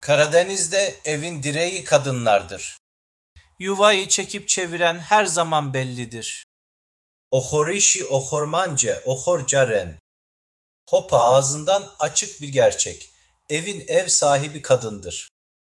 Karadeniz'de evin direği kadınlardır. Yuvayı çekip çeviren her zaman bellidir. Ohorişi ohormance ohorcaren. Hopa ağzından açık bir gerçek. Evin ev sahibi kadındır.